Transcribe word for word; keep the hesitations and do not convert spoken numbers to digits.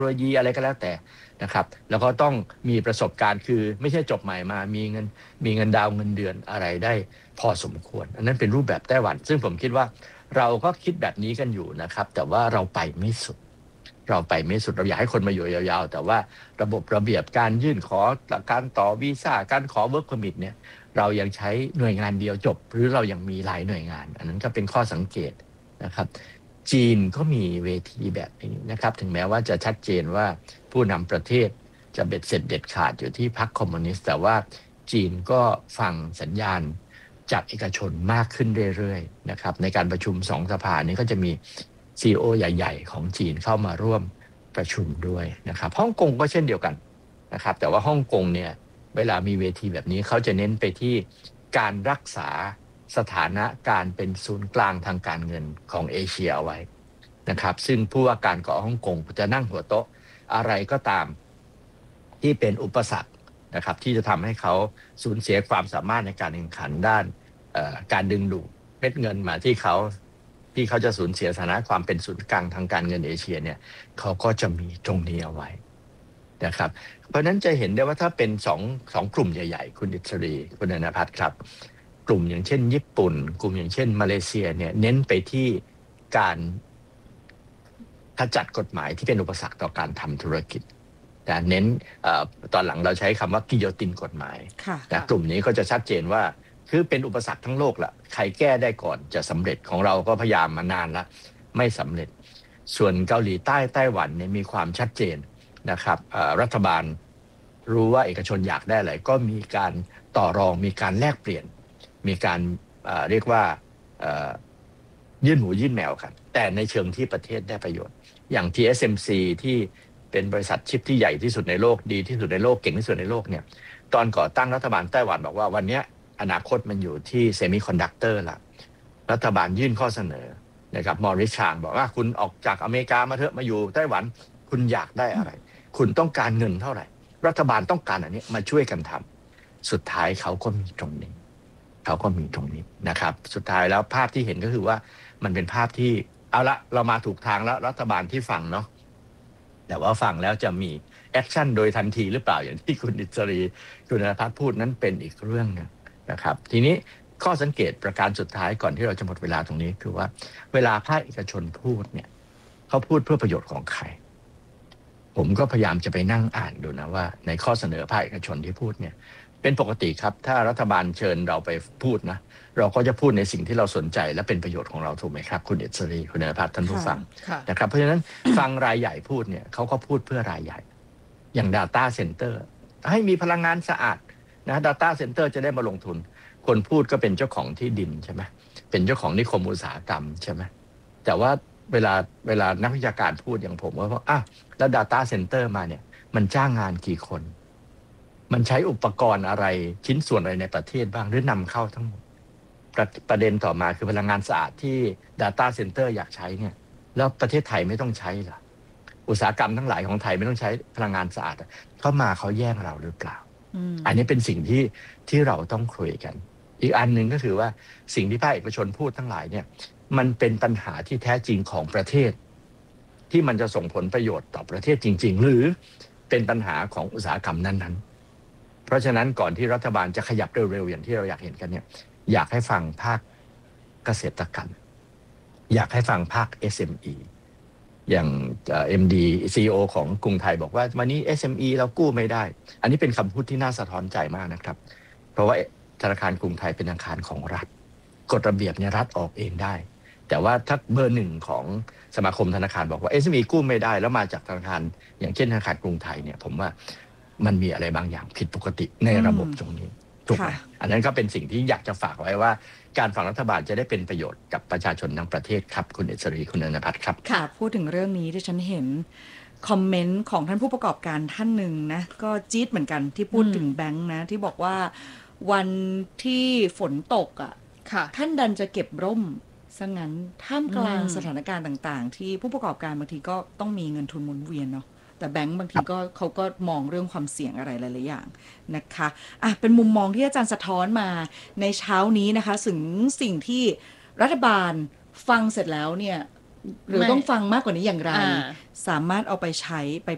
โลยีอะไรก็แล้วแต่นะครับแล้วก็ต้องมีประสบการณ์คือไม่ใช่จบใหม่มามีเงินมีเงินดาวเงินเดือนอะไรได้พอสมควรอันนั้นเป็นรูปแบบไต้หวันซึ่งผมคิดว่าเราก็คิดแบบนี้กันอยู่นะครับแต่ว่าเราไปไม่สุดเราไปไม่สุดเราอยากให้คนมาอยู่ยาวๆแต่ว่าระบบระเบียบการยื่นขอการต่อวีซ่าการขอ work permit เนี่ยเรายังใช้หน่วยงานเดียวจบหรือเรายังมีหลายหน่วยงานอันนั้นก็เป็นข้อสังเกตนะครับจีนก็มีเวทีแบบนี้นะครับถึงแม้ว่าจะชัดเจนว่าผู้นำประเทศจะเบ็ดเสร็จเด็ดขาดอยู่ที่พรรคคอมมิวนิสต์แต่ว่าจีนก็ฟังสัญญาณจากเอกชนมากขึ้นเรื่อยๆนะครับในการประชุมสองสภานี้ก็จะมี ซี อี โอ ใหญ่ๆของจีนเข้ามาร่วมประชุมด้วยนะครับฮ่องกงก็เช่นเดียวกันนะครับแต่ว่าฮ่องกงเนี่ยเวลามีเวทีแบบนี้เขาจะเน้นไปที่การรักษาสถานะการเป็นศูนย์กลางทางการเงินของเอเชียเอาไว้นะครับซึ่งผู้ว่าการของฮ่องกงจะนั่งหัวโต๊ะอะไรก็ตามที่เป็นอุปสรรคนะครับที่จะทำให้เขาสูญเสียความสามารถในการแข่งขันด้านการดึงดูดเม็ดเงินมาที่เขาที่เขาจะสูญเสียสถานะความเป็นศูนย์กลางทางการเงินเอเชียเนี่ยเขาก็จะมีตรงนี้เอาไว้นะครับเพราะนั้นจะเห็นได้ว่าถ้าเป็นสองสองกลุ่มใหญ่ๆคุณอิสรีคุณอนันท์ครับกลุ่มอย่างเช่นญี่ปุ่นกลุ่มอย่างเช่นมาเลเซียเนี่ยเน้นไปที่การขจัดกฎหมายที่เป็นอุปสรรคต่อการทำธุรกิจแต่เน้นตอนหลังเราใช้คำว่ากิโยตินกฎหมายแต่กลุ่มนี้ก็จะชัดเจนว่าคือเป็นอุปสรรคทั้งโลกละใครแก้ได้ก่อนจะสำเร็จของเราก็พยายามมานานแล้วไม่สำเร็จส่วนเกาหลีใต้ไต้หวันเนี่ยมีความชัดเจนนะครับรัฐบาลรู้ว่าเอกชนอยากได้อะไรก็มีการต่อรองมีการแลกเปลี่ยนมีการเรียกว่ายื่นหมูยื่นแมวกันแต่ในเชิงที่ประเทศได้ประโยชน์อย่าง ที เอส เอ็ม ซี ที่เป็นบริษัทชิปที่ใหญ่ที่สุดในโลกดีที่สุดในโลกเก่งที่สุดในโลกเนี่ยตอนก่อตั้งรัฐบาลไต้หวันบอกว่าวันนี้อนาคตมันอยู่ที่เซมิคอนดักเตอร์ละรัฐบาลยื่นข้อเสนอนะครับมอริสชางบอกว่าคุณออกจากอเมริกามาเถอะมาอยู่ไต้หวันคุณอยากได้อะไรคุณต้องการเงินเท่าไหร่รัฐบาลต้องการอันนี้มาช่วยกันทำสุดท้ายเขาก็มีตรงนี้เขาก็มีตรงนี้นะครับสุดท้ายแล้วภาพที่เห็นก็คือว่ามันเป็นภาพที่เอาละเรามาถูกทางแล้วรัฐบาลที่ฟังเนาะแต่ว่าฟังแล้วจะมีแอคชั่นโดยทันทีหรือเปล่าอย่างที่คุณอิสรีคุณณภัทรพูดนั้นเป็นอีกเรื่องนึงนะครับทีนี้ข้อสังเกตประการสุดท้ายก่อนที่เราจะหมดเวลาตรงนี้คือว่าเวลาภาคเอกชนพูดเนี่ยเขาพูดเพื่อประโยชน์ของใครผมก็พยายามจะไปนั่งอ่านดูนะว่าในข้อเสนอภาคเอกชนที่พูดเนี่ยเป็นปกติครับถ้ารัฐบาลเชิญเราไปพูดนะเราก็จะพูดในสิ่งที่เราสนใจและเป็นประโยชน์ของเราถูกไหมครับคุณเอสรีคุณณภัทรท่านผู้ฟังนะครับเพราะฉะนั้นฟังรายใหญ่พูดเนี่ยเขาก็พูดเพื่อรายใหญ่อย่าง Data Center ให้มีพลังงานสะอาดนะ Data Center จะได้มาลงทุนคนพูดก็เป็นเจ้าของที่ดินใช่ไหมเป็นเจ้าของนิคมอุตสาหกรรมใช่ไหมแต่ว่าเวลาเวลานักวิชาการพูดอย่างผมว่าอ่ะแล้ว Data Center มาเนี่ยมันจ้างงานกี่คนมันใช้อุปกรณ์อะไรชิ้นส่วนอะไรในประเทศบ้างหรือนำเข้าทั้งหมดประประเด็นต่อมาคือพลังงานสะอาดที่ Data Center อยากใช้เนี่ยแล้วประเทศไทยไม่ต้องใช้เหรออุตสาหกรรมทั้งหลายของไทยไม่ต้องใช้พลังงานสะอาดเข้ามาเขาแย่งเราหรือเปล่า อันนี้เป็นสิ่งที่ที่เราต้องคุยกันอีกอันหนึ่งก็คือว่าสิ่งที่ภาคเอกชนพูดทั้งหลายเนี่ยมันเป็นปัญหาที่แท้จริงของประเทศที่มันจะส่งผลประโยชน์ต่อประเทศจริงๆหรือเป็นปัญหาของอุตสาหกรรมนั้นๆเพราะฉะนั้นก่อนที่รัฐบาลจะขยับเร็วๆอย่างที่เราอยากเห็นกันเนี่ยอยากให้ฟังภาคเกษตรกรรมอยากให้ฟังภาค เอส เอ็ม อี อย่าง เอ็ม ดี ซี อี โอ ของกรุงไทยบอกว่าวันนี้ เอส เอ็ม อี เรากู้ไม่ได้อันนี้เป็นคำพูดที่น่าสะท้อนใจมากนะครับเพราะว่าธนาคารกรุงไทยเป็นธนาคารของรัฐกฎระเบียบเนี่ยรัฐออกเองได้แต่ว่าถ้าเบอร์หนึ่งของสมาคมธนาคารบอกว่า เอส เอ็ม อี กู้ไม่ได้แล้วมาจากธนาคารอย่างเช่นธนาคารกรุงไทยเนี่ยผมว่ามันมีอะไรบางอย่างผิดปกติในระบบตรงนี้ถูกไหมอันนั้นก็เป็นสิ่งที่อยากจะฝากไว้ว่าการฝั่งรัฐบาลจะได้เป็นประโยชน์กับประชาชนทั้งประเทศครับคุณเอสรีคุณอนันท์ครับค่ะพูดถึงเรื่องนี้ที่ฉันเห็นคอมเมนต์ของท่านผู้ประกอบการท่านหนึ่งนะก็จี๊ดเหมือนกันที่พูดถึงแบงค์นะที่บอกว่าวันที่ฝนตกอ่ะท่านดันจะเก็บร่มซะงั้นท่ามกลางสถานการณ์ต่างๆที่ผู้ประกอบการบางทีก็ต้องมีเงินทุนหมุนเวียนเนาะแต่แบงก์บางทีก็เขาก็มองเรื่องความเสี่ยงอะไรหลายๆอย่างนะคะอ่ะเป็นมุมมองที่อาจารย์สะท้อนมาในเช้านี้นะคะถึงสิ่งที่รัฐบาลฟังเสร็จแล้วเนี่ยหรือต้องฟังมากกว่านี้อย่างไรสามารถเอาไปใช้ไป